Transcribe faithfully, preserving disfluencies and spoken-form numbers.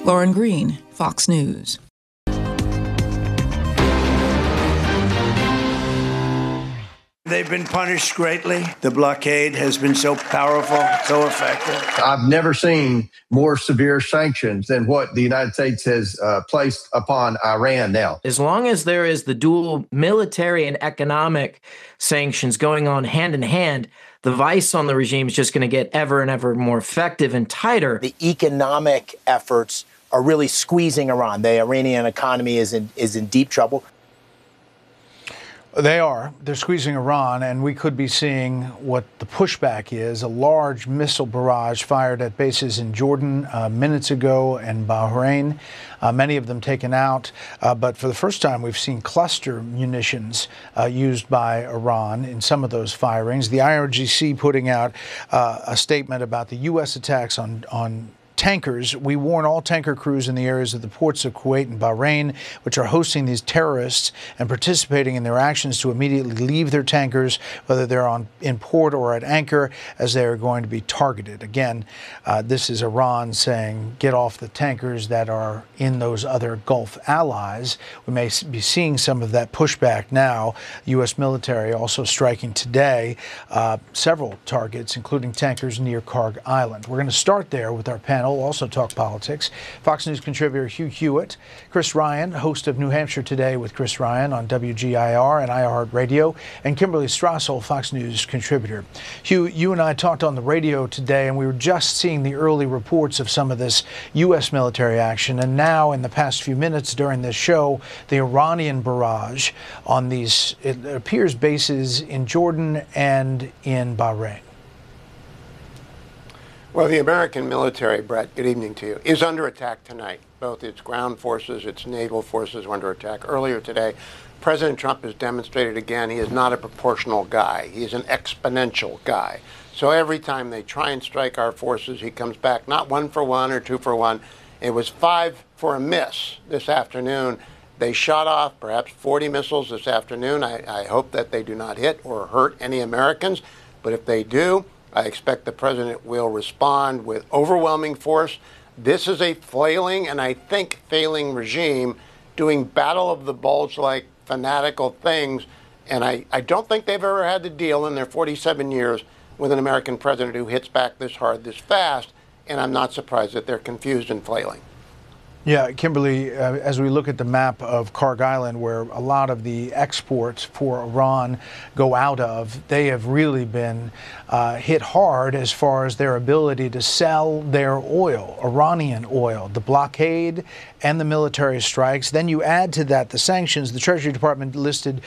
Lauren Green, Fox News. They've been punished greatly. The blockade has been so powerful, so effective. I've never seen more severe sanctions than what the United States has uh, placed upon Iran now. As long as there is the dual military and economic sanctions going on hand in hand, the vice on the regime is just going to get ever and ever more effective and tighter. The economic efforts are really squeezing Iran. The Iranian economy is in, is in deep trouble. They are. They're squeezing Iran, and we could be seeing what the pushback is, a large missile barrage fired at bases in Jordan uh, minutes ago and Bahrain, uh, many of them taken out. Uh, but for the first time, we've seen cluster munitions uh, used by Iran in some of those firings. The I R G C putting out uh, a statement about the U S attacks on, on tankers. We warn all tanker crews in the areas of the ports of Kuwait and Bahrain, which are hosting these terrorists and participating in their actions, to immediately leave their tankers, whether they're on in port or at anchor, as they are going to be targeted. Again, uh, this is Iran saying, get off the tankers that are in those other Gulf allies. We may be seeing some of that pushback now. U S military also striking today uh, several targets, including tankers near Karg Island. We're going to start there with our panel. We'll also talk politics. Fox News contributor Hugh Hewitt, Chris Ryan, host of New Hampshire Today with Chris Ryan on W G I R and iHeartRadio, and Kimberly Strassel, Fox News contributor. Hugh, you and I talked on the radio today, and we were just seeing the early reports of some of this U S military action. And now, in the past few minutes during this show, the Iranian barrage on these, it appears, bases in Jordan and in Bahrain. Well, the American military, Brett, good evening to you, is under attack tonight. Both its ground forces, its naval forces were under attack earlier today. President Trump has demonstrated again he is not a proportional guy. He is an exponential guy. So every time they try and strike our forces, he comes back not one for one or two for one. It was five for a miss this afternoon. They shot off perhaps forty missiles this afternoon. I, I hope that they do not hit or hurt any Americans. But if they do, I expect the president will respond with overwhelming force. This is a flailing and I think failing regime doing battle of the bulge-like fanatical things. And I, I don't think they've ever had to deal in their forty-seven years with an American president who hits back this hard, this fast. And I'm not surprised that they're confused and flailing. Yeah, Kimberly, uh, as we look at the map of Karg Island, where a lot of the exports for Iran go out of, they have really been uh, hit hard as far as their ability to sell their oil, Iranian oil, the blockade and the military strikes. Then you add to that the sanctions. The Treasury Department listed